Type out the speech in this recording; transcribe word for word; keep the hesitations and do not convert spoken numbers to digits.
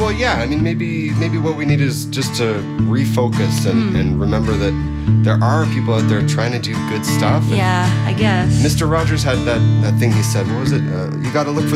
Well, yeah. I mean, maybe maybe what we need is just to refocus and, Mm. and remember that there are people out there trying to do good stuff. And Yeah, I guess. Mister Rogers had that, that thing he said. What was it? Uh, you got to look for